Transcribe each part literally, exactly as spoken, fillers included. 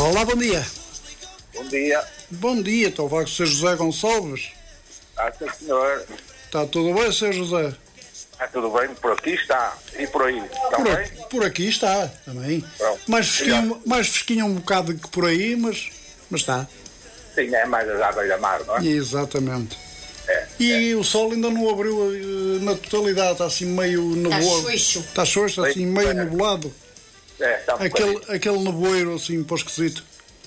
Olá, bom dia. Bom dia. Bom dia, estou a falar com o senhor José Gonçalves. Ah, sim, senhor. Está tudo bem, senhor José? Está tudo bem? Por aqui está. E por aí? Por Também? aqui, por aqui está, também. Pronto. Mais fresquinho, mais fresquinho um bocado que por aí, mas, mas está. Sim, é mais à beira-mar, não é? Exatamente. É. E o sol ainda não abriu eh, na totalidade, está assim meio nevoado. xoxo. Está xoxo, está assim meio nublado. É, está um Aquele, bocadinho. aquele nevoeiro assim para o esquisito.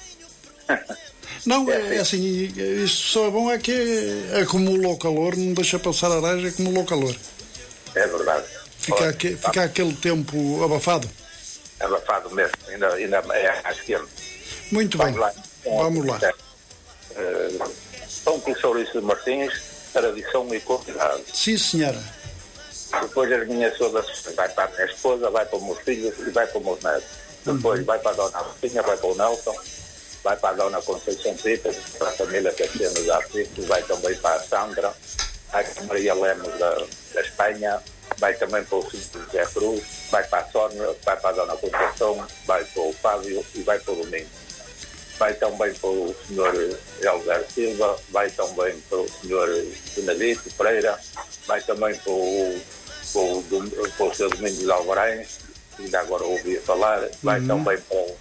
Não, é, é assim, isto só é bom é que acumula o calor, não deixa passar a areia, acumula o calor. É verdade. Fica, Olha, aque, fica aquele tempo abafado. é abafado mesmo. Ainda, ainda é mais quente. Muito bem, Vamos lá. vamos lá. Uh, Pão com chouriço de Martins, tradição e qualidade. Sim, senhora. Depois as minhas todas vai para a minha esposa, vai para os meus filhos e vai para os meus netos. Depois Uhum. vai para a Dona Agostinha, vai para o Nelson, vai para a Dona Conceição Pita, para a família Cassiano da Afrique, vai também para a Sandra, vai para a Maria Lemos da, da Espanha, vai também para o filho de José Cruz, vai para a Sónia, vai para a Dona Conceição, vai para o Fábio e vai para o Domingo. Vai também para o senhor Helder Silva, vai também para o senhor Benedito Pereira, vai também para o, para o, para o senhor Domingos Alvarez, que ainda agora ouvi falar, vai uhum. também para o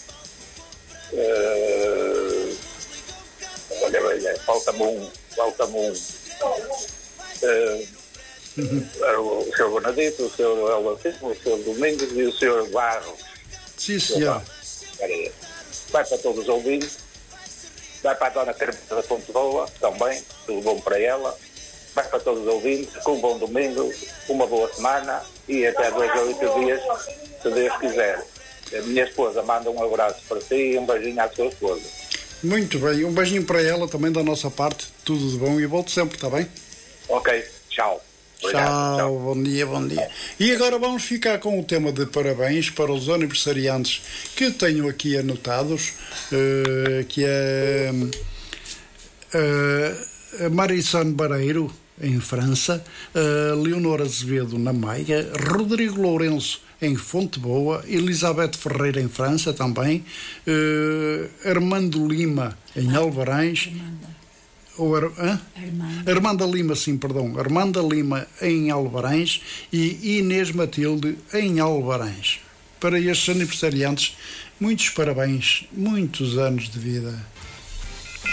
uh, olha, olha, falta-me um, falta-me um uh, uhum. o senhor Benedito, o senhor Helder Silva, o senhor Domingos e o senhor Barros. Sim, senhor. Vai para todos os ouvintes, vai para a Dona Carmen da Ponte Boa, também, tudo bom para ela, vai para todos os ouvintes, com um bom domingo, uma boa semana e até dois a oito dias, se Deus quiser. A minha esposa manda um abraço para si e um beijinho à sua esposa. Muito bem, um beijinho para ela também da nossa parte, tudo de bom e volto sempre, está bem? Ok, tchau. Obrigado, tchau, tchau, bom dia, bom dia. E agora vamos ficar com o tema de parabéns para os aniversariantes que tenho aqui anotados, uh, que é uh, a Marissane Bareiro, em França, uh, Leonor Azevedo, na Maia, Rodrigo Lourenço, em Fonte Boa, Elizabeth Ferreira, em França também, uh, Armando Lima, em Alvarães, ou Ar, Armanda. Armanda Lima, sim, perdão, Armanda Lima em Alvarães e Inês Matilde em Alvarães. Para estes aniversariantes, muitos parabéns, muitos anos de vida.